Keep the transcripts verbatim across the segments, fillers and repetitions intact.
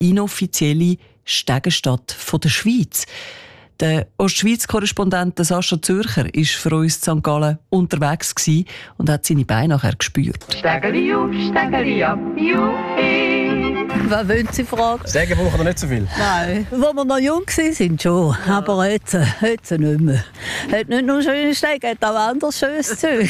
inoffizielle Stegenstadt der Schweiz. Der Ostschweiz-Korrespondent Sascha Zürcher war für uns in Sankt Gallen unterwegs und hat seine Beine nachher gespürt. Stegeli auf, Stegeli ab, juhi. Was wollen Sie fragen? Stegen brauchen wir nicht so viel. Nein, als wir noch jung waren, schon. Ja. Aber jetzt, jetzt nicht mehr. Hat nicht nur schöne Stege, hat auch anderes schönes Zeug.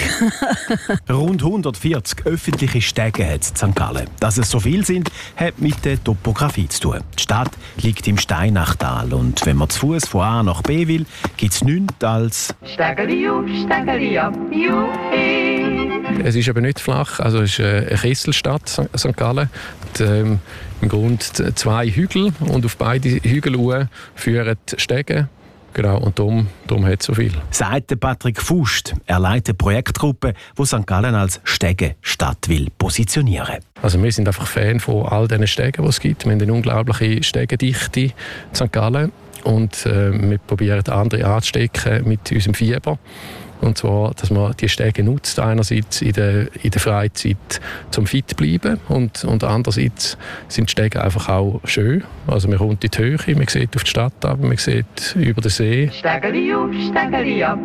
Rund hundertvierzig öffentliche Stege hat es in Sankt Gallen. Dass es so viele sind, hat mit der Topografie zu tun. Die Stadt liegt im Steinachtal und wenn man zu Fuß von A nach B will, gibt es nichts als Stegeli auf, Stegeli ab, juhi. Es ist aber nicht flach, also es ist eine Kesselstadt, Sankt Gallen. Und, ähm, im Grunde zwei Hügel und auf beide Hügel führen Stege. Genau, und darum, darum hat es so viel. Sagt Patrick Fust. Er leitet eine Projektgruppe, die Sankt Gallen als Stegestadt will positionieren. Also wir sind einfach Fan von all diesen Stegen, die es gibt. Wir haben eine unglaubliche Stegendichte in Sankt Gallen. Und äh, wir probieren andere anzustecken mit unserem Fieber. Und zwar, dass man die Stege nutzt, einerseits in der, in der Freizeit zum fit zu bleiben und, und andererseits sind die Stege einfach auch schön. Also man kommt in die Höhe, man sieht auf die Stadt ab, man sieht über den See. Stegeli auf, Stegeli ab,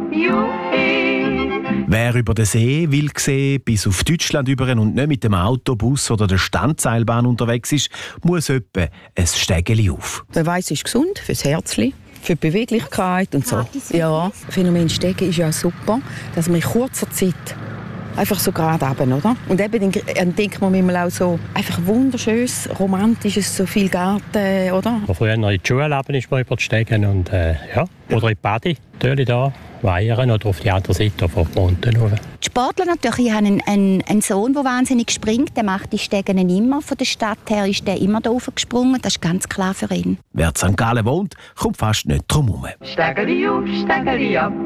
juhi. Wer über den See will sehen, bis auf Deutschland über und nicht mit dem Autobus oder der Standseilbahn unterwegs ist, muss etwa ein Stegeli auf. Der Weiss ist gesund fürs Herzli, für die Beweglichkeit und so. Ja, das Phänomen Stegen ist ja super, dass man in kurzer Zeit einfach so gerade runter, oder? Und eben dann denkt man manchmal auch so, einfach wunderschönes, romantisches, so viel Garten, oder? Früher noch in die Schule ist man über die Stegen und äh, ja, oder in die Badi, natürlich da, Weihern oder auf die andere Seite von Monten. Die Sportler natürlich, ich habe einen, einen, einen Sohn, der wahnsinnig springt, der macht die Stegen immer. Von der Stadt her ist der immer da gesprungen, das ist ganz klar für ihn. Wer in Sankt Gallen wohnt, kommt fast nicht drum herum. Stegeli auf, Stegeli ab,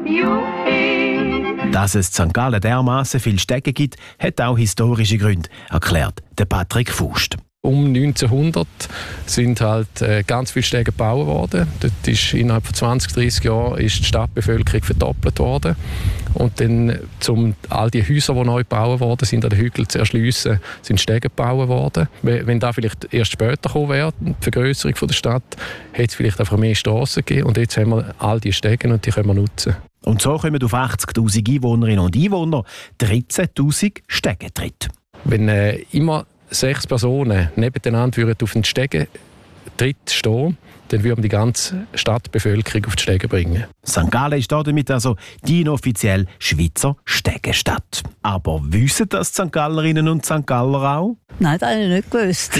juhi. Dass es in Sankt Gallen dermassen viele Stege gibt, hat auch historische Gründe, erklärt der Patrick Fust. Um neunzehnhundert sind halt äh, ganz viele Stege gebaut worden. Dort ist innerhalb von zwanzig, dreissig Jahren ist die Stadtbevölkerung verdoppelt worden. Und dann, um all die Häuser, die neu gebaut worden sind, an den Hügeln zu erschliessen, sind Stege gebaut worden. Wenn da vielleicht erst später gekommen wäre, die Vergrösserung der Stadt, hätte es vielleicht einfach mehr Strassen gegeben. Und jetzt haben wir all die Stege und die können wir nutzen. Und so kommen auf achtzigtausend Einwohnerinnen und Einwohner dreizehntausend Stegentritte. Wenn äh, immer sechs Personen nebeneinander auf den Stegentritt stehen, dann würden wir die ganze Stadtbevölkerung auf die Stege bringen. Sankt Gallen ist damit also die inoffizielle Schweizer Stegestadt. Aber wissen das die Sankt Gallerinnen und Sankt Galler auch? Nein, das habe ich nicht gewusst.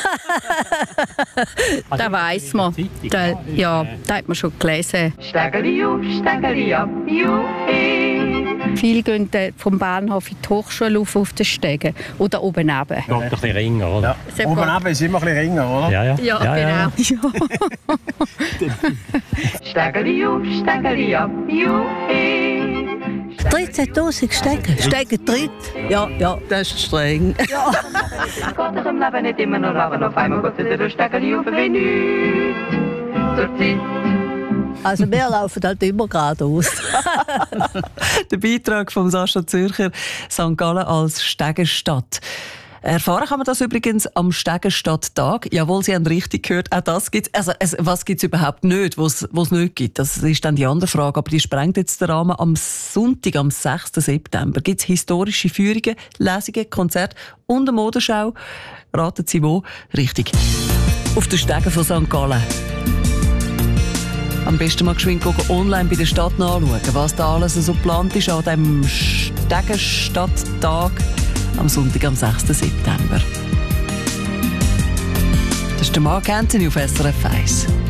Das weiss man. Das, ja, das hat man schon gelesen. Stegeli auf, Stegeli ab, juhi. Viele gehen vom Bahnhof in die Hochschule auf, auf den Stegen oder oben runter. Kommt ein bisschen ringer, oder? Ja. Oben runter ist immer ein bisschen ringer, oder? Ja, ja. Ja, ja, genau. Ja. Stegeli auf, Stegeli ab, juhi. dreizehntausend Stegen. Stegentritt? Ja, ja, das ist streng. Ja. Es geht doch im Leben nicht immer nur leben, auf einmal geht es wieder Stegeli auf, wie nichts zur Zeit. Also wir laufen halt immer geradeaus. Der Beitrag von Sascha Zürcher, Sankt Gallen als Stegenstadt. Erfahren kann man das übrigens am Stegenstadttag. Jawohl, Sie haben richtig gehört, auch das gibt es. Also, was gibt es überhaupt nicht, was es nicht gibt? Das ist dann die andere Frage, aber die sprengt jetzt den Rahmen. Am Sonntag, am sechsten September, gibt es historische Führungen, Lesungen, Konzerte und eine Modenschau. Raten Sie wo? Richtig. Auf den Stegen von Sankt Gallen. Am besten mal geschwind online bei der Stadt nachschauen, was da alles so geplant ist an diesem Stegenstadttag am Sonntag, am sechsten September. Das ist der Mark Anthony auf S R F eins.